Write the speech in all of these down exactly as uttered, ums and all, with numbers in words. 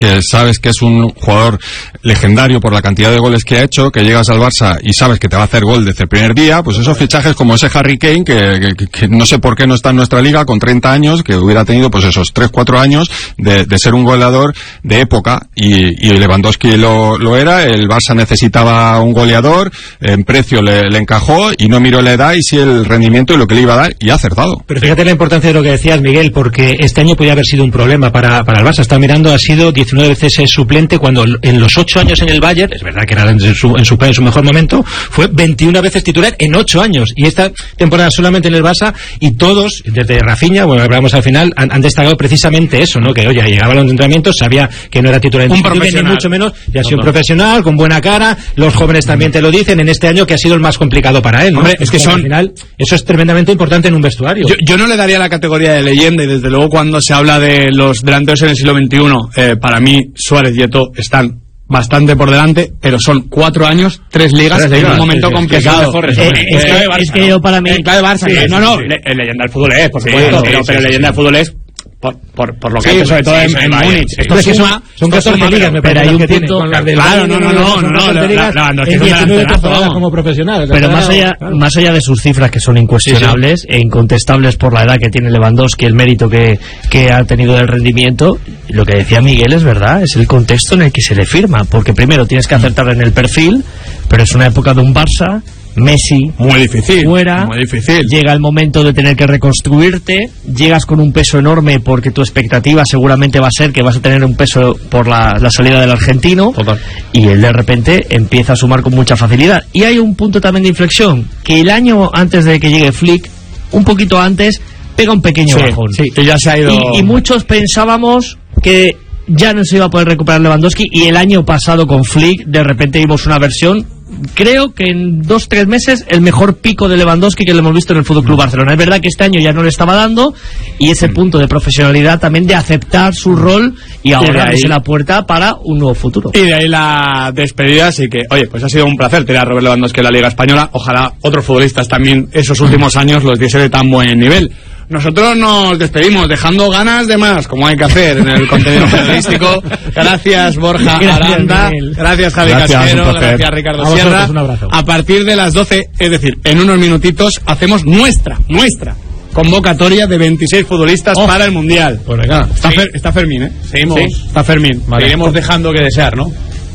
que sabes que es un jugador legendario por la cantidad de goles que ha hecho, que llegas al Barça y sabes que te va a hacer gol desde el primer día, pues esos fichajes como ese Harry Kane, que, que, que no sé por qué no está en nuestra liga, con treinta años, que hubiera tenido pues esos tres cuatro años de, de ser un goleador de época, y, y Lewandowski lo, lo era. El Barça necesitaba un goleador, en precio le, le encajó, y no miró la edad y sí el rendimiento y lo que le iba a dar, y ha acertado. Pero fíjate la importancia de lo que decías, Miguel, porque este año podía haber sido un problema para, para el Barça. Está mirando, ha sido diecinueve veces es suplente, cuando en los ocho años en el Bayern, es verdad que era en su, en su, en su mejor momento, fue veintiuna veces titular en ocho años, y esta temporada solamente en el Barça, y todos, desde Rafinha, bueno, hablamos al final, han, han destacado precisamente eso, ¿no? Que oye, llegaba a los entrenamientos, sabía que no era titular en ni mucho menos, ya ha sido un profesional, con buena cara, los jóvenes también te lo dicen, en este año que ha sido el más complicado para él, ¿no? Hombre, es que son... al final, eso es tremendamente importante en un vestuario. Yo, yo no le daría la categoría de leyenda, y desde luego cuando se habla de los delanteros en el siglo veintiuno, eh, para mí Suárez y Eto'o están bastante por delante, pero son cuatro años, tres ligas, tres ligas en un momento sí, sí, complicado. Es, eh, es, que, Barça, es que yo para mí... En clave Barça, sí, no, no, sí, sí. Le, el leyenda del fútbol es, por supuesto, sí, pero, sí, pero sí, leyenda sí. del fútbol es... Por, por, por lo que sí, hace sobre todo sí, en, en Múnich. Esto es suma, son catorce ligas, me parece, hay un punto con las del Claro, no, no, no, no, no, en diecinueve temporadas como profesional. Pero más allá, más allá de sus cifras, que son incuestionables e incontestables por la edad que tiene Lewandowski, el mérito que, que ha tenido del rendimiento, lo que decía Miguel es verdad, es el contexto en el que se le firma, porque primero tienes que acertar en el perfil, pero es una época de un Barça, Messi muy difícil, fuera, muy difícil. Llega el momento de tener que reconstruirte, llegas con un peso enorme porque tu expectativa seguramente va a ser que vas a tener un peso por la, la salida del argentino. Total. Y él de repente empieza a sumar con mucha facilidad. Y hay un punto también de inflexión, que el año antes de que llegue Flick, un poquito antes, pega un pequeño sí, bajón. Sí, que ya se ha ido. Y, y muchos pensábamos que ya no se iba a poder recuperar Lewandowski, y el año pasado con Flick de repente vimos una versión, creo que en dos, tres meses, el mejor pico de Lewandowski que le hemos visto en el F C Barcelona. Es verdad que este año ya no le estaba dando, y ese punto de profesionalidad también de aceptar su rol y ahora abrirse la puerta para un nuevo futuro. Y de ahí la despedida, así que, oye, pues ha sido un placer tener a Robert Lewandowski en la Liga Española. Ojalá otros futbolistas también esos últimos años los diese de tan buen nivel. Nosotros nos despedimos dejando ganas de más, como hay que hacer en el contenido periodístico. Gracias, Borja Aranda. Gracias, gracias Javi Casquero. Gracias, Ricardo a Sierra. A partir de las doce, es decir, en unos minutitos, hacemos nuestra, nuestra convocatoria de veintiséis futbolistas oh. para el Mundial. Pues venga. Está, sí. Fer, está Fermín, ¿eh? Seguimos. Sí, está Fermín. Vale. Seguiremos dejando que desear, ¿no?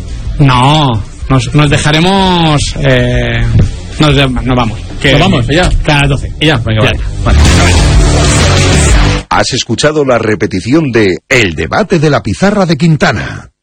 No, nos, nos dejaremos... Eh, nos, de, nos vamos. ¿Qué? ¿Nos vamos? ¿Ya? A las doce. Ya, venga, ya. Vale. vale. Has escuchado la repetición de El debate de la pizarra de Quintana.